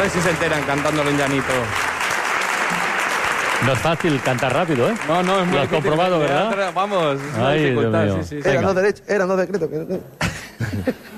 ver si se enteran cantándolo en llanito. No es fácil cantar rápido, ¿eh? No, no, es muy Lo has comprobado, ¿verdad? Vamos, es una Ay, Dios dificultad, mío. sí, sí. Era no derecho, era no decreto.